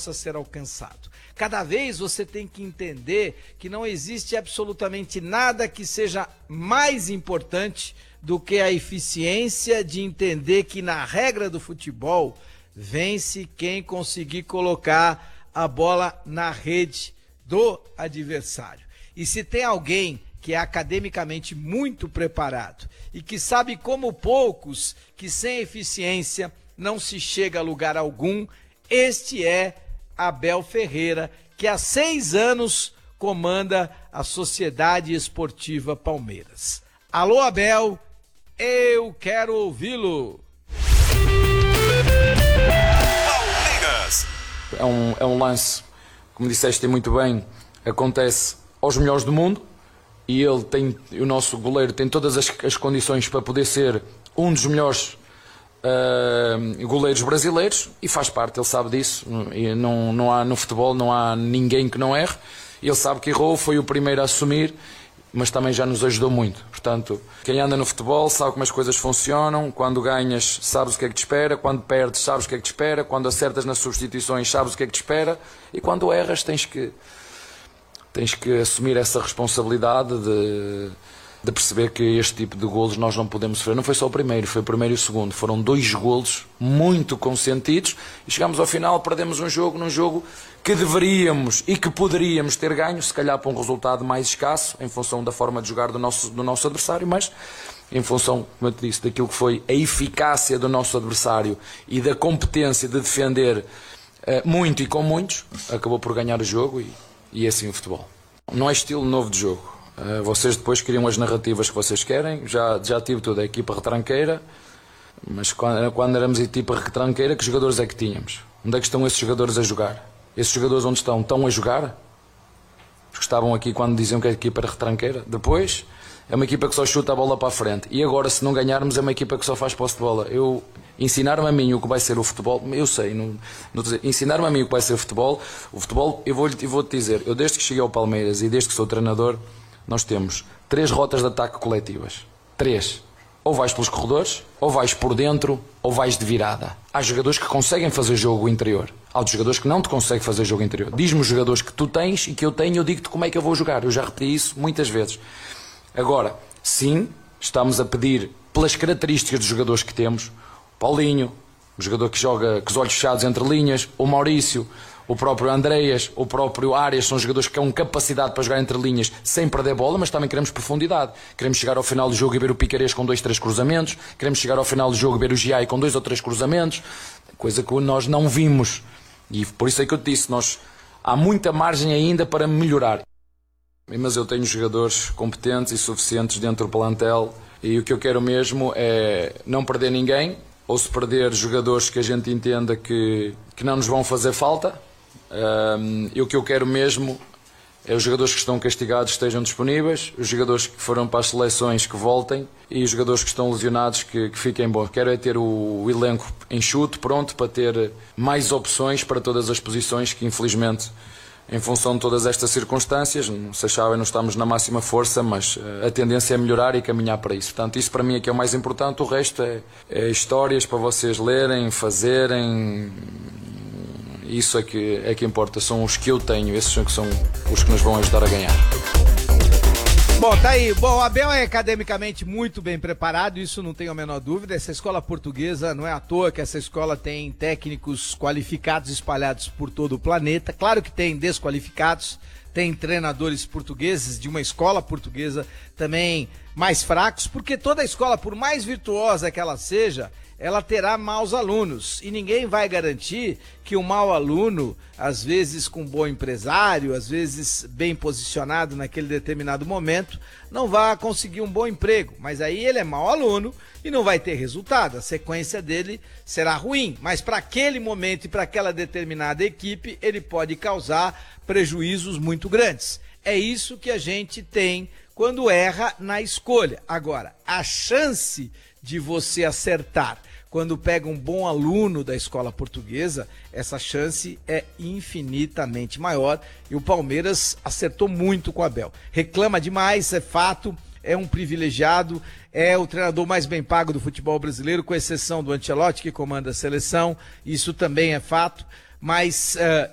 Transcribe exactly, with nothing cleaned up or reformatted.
possa ser alcançado. Cada vez você tem que entender que não existe absolutamente nada que seja mais importante do que a eficiência de entender que na regra do futebol vence quem conseguir colocar a bola na rede do adversário. E se tem alguém que é academicamente muito preparado e que sabe como poucos que sem eficiência não se chega a lugar algum, este é Abel Ferreira, que há seis anos comanda a Sociedade Esportiva Palmeiras. Alô, Abel, eu quero ouvi-lo. Palmeiras. É um, é um lance, como disseste muito bem, acontece aos melhores do mundo e ele tem, o nosso goleiro tem todas as, as condições para poder ser um dos melhores uh, goleiros brasileiros e faz parte, ele sabe disso. E não, não há, no futebol não há ninguém que não erre. Ele sabe que errou, foi o primeiro a assumir, mas também já nos ajudou muito. Portanto, quem anda no futebol sabe como as coisas funcionam. Quando ganhas, sabes o que é que te espera. Quando perdes, sabes o que é que te espera. Quando acertas nas substituições, sabes o que é que te espera. E quando erras, tens que, tens que assumir essa responsabilidade de, de perceber que este tipo de golos nós não podemos sofrer. Não foi só o primeiro, foi o primeiro e o segundo. Foram dois golos muito consentidos. E chegamos ao final, perdemos um jogo num jogo que deveríamos e que poderíamos ter ganho, se calhar para um resultado mais escasso, em função da forma de jogar do nosso, do nosso adversário, mas em função, como eu te disse, daquilo que foi a eficácia do nosso adversário e da competência de defender uh, muito e com muitos, acabou por ganhar o jogo e, e é assim o futebol. Não é estilo novo de jogo. Uh, vocês depois criam as narrativas que vocês querem, já, já tive toda a equipa retranqueira, mas quando, quando éramos a equipa retranqueira, que jogadores é que tínhamos? Onde é que estão esses jogadores a jogar? Esses jogadores onde estão, estão a jogar? Os que estavam aqui quando diziam que a equipa era retranqueira. Depois, é uma equipa que só chuta a bola para a frente. E agora, se não ganharmos, é uma equipa que só faz posse de bola. Eu, ensinaram-me a mim o que vai ser o futebol, eu sei, não, não ensinaram-me a mim o que vai ser o futebol. O futebol, eu vou-te vou dizer, eu desde que cheguei ao Palmeiras e desde que sou treinador, nós temos três rotas de ataque coletivas. Três. Ou vais pelos corredores, ou vais por dentro, ou vais de virada. Há jogadores que conseguem fazer jogo interior. Há outros jogadores que não te conseguem fazer jogo interior. Diz-me os jogadores que tu tens e que eu tenho, eu digo-te como é que eu vou jogar. Eu já repeti isso muitas vezes. Agora, sim, estamos a pedir pelas características dos jogadores que temos. Paulinho, o jogador que joga com os olhos fechados entre linhas, o Maurício, o próprio Andreas, o próprio Arias, são jogadores que têm capacidade para jogar entre linhas sem perder bola, mas também queremos profundidade. Queremos chegar ao final do jogo e ver o Piquerez com dois, três cruzamentos. Queremos chegar ao final do jogo e ver o Giai com dois ou três cruzamentos. Coisa que nós não vimos. E por isso é que eu te disse, nós, há muita margem ainda para melhorar. Mas eu tenho jogadores competentes e suficientes dentro do plantel e o que eu quero mesmo é não perder ninguém, ou se perder jogadores que a gente entenda que, que não nos vão fazer falta. Um, e o que eu quero mesmo é os jogadores que estão castigados estejam disponíveis, os jogadores que foram para as seleções que voltem e os jogadores que estão lesionados que, que fiquem bons. Quero é ter o, o elenco enxuto, pronto, para ter mais opções para todas as posições que infelizmente, em função de todas estas circunstâncias, não se achavem, não estamos na máxima força, mas a tendência é melhorar e caminhar para isso. Portanto, isso para mim é que é o mais importante, o resto é, é histórias para vocês lerem, fazerem. Isso é que, é que importa, são os que eu tenho, esses são que são os que nos vão ajudar a ganhar. Bom, tá aí. Bom, o Abel é academicamente muito bem preparado, isso não tenho a menor dúvida. Essa escola portuguesa, não é à toa que essa escola tem técnicos qualificados espalhados por todo o planeta. Claro que tem desqualificados, tem treinadores portugueses de uma escola portuguesa também mais fracos, porque toda escola, por mais virtuosa que ela seja, ela terá maus alunos e ninguém vai garantir que um mau aluno, às vezes com um bom empresário, às vezes bem posicionado naquele determinado momento, não vá conseguir um bom emprego, mas aí ele é mau aluno e não vai ter resultado, a sequência dele será ruim, mas para aquele momento e para aquela determinada equipe ele pode causar prejuízos muito grandes. É isso que a gente tem quando erra na escolha. Agora, a chance de você acertar quando pega um bom aluno da escola portuguesa, essa chance é infinitamente maior e o Palmeiras acertou muito com o Abel. Reclama demais, é fato, é um privilegiado, é o treinador mais bem pago do futebol brasileiro, com exceção do Ancelotti, que comanda a seleção, isso também é fato, mas uh,